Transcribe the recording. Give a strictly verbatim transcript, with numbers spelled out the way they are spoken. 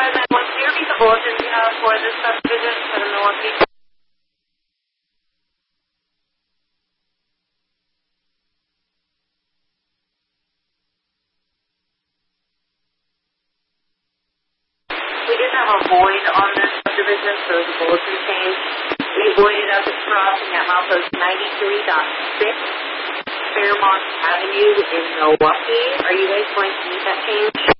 What's your piece of bulletin you have for this subdivision for the Milwaukee? We did have a void on this subdivision, so the bulletin change. We voided up at crossing at milepost ninety-three point six Fairmont Avenue in Milwaukee. Are you guys going to need that change?